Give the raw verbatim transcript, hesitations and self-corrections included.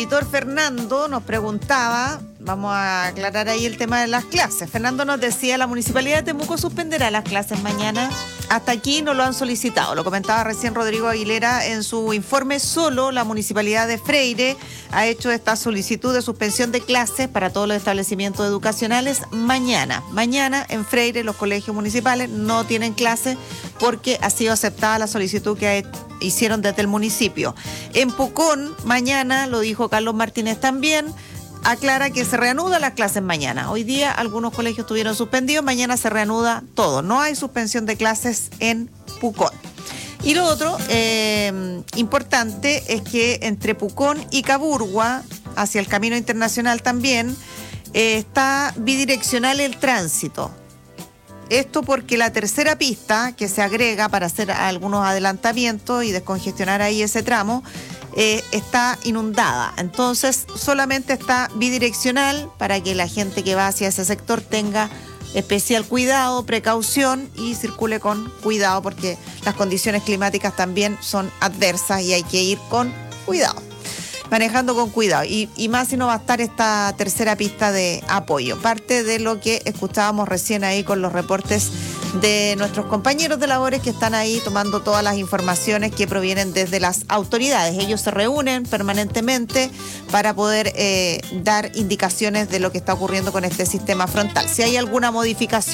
Editor Fernando nos preguntaba, vamos a aclarar ahí el tema de las clases. Fernando nos decía, ¿la Municipalidad de Temuco suspenderá las clases mañana? Hasta aquí no lo han solicitado. Lo comentaba recién Rodrigo Aguilera en su informe. Solo la Municipalidad de Freire ha hecho esta solicitud de suspensión de clases para todos los establecimientos educacionales mañana. Mañana en Freire los colegios municipales no tienen clases porque ha sido aceptada la solicitud que hicieron desde el municipio. En Pucón, mañana, lo dijo Carlos Martínez también, aclara que se reanudan las clases mañana. Hoy día algunos colegios estuvieron suspendidos, mañana se reanuda todo. No hay suspensión de clases en Pucón. Y lo otro eh, importante es que entre Pucón y Caburgua, hacia el camino internacional también, eh, está bidireccional el tránsito. Esto porque la tercera pista que se agrega para hacer algunos adelantamientos y descongestionar ahí ese tramo, eh, está inundada. Entonces solamente está bidireccional para que la gente que va hacia ese sector tenga especial cuidado, precaución y circule con cuidado porque las condiciones climáticas también son adversas y hay que ir con cuidado. Manejando con cuidado y, y más si no va a estar esta tercera pista de apoyo. Parte de lo que escuchábamos recién ahí con los reportes de nuestros compañeros de labores que están ahí tomando todas las informaciones que provienen desde las autoridades. Ellos se reúnen permanentemente para poder eh, dar indicaciones de lo que está ocurriendo con este sistema frontal. Si hay alguna modificación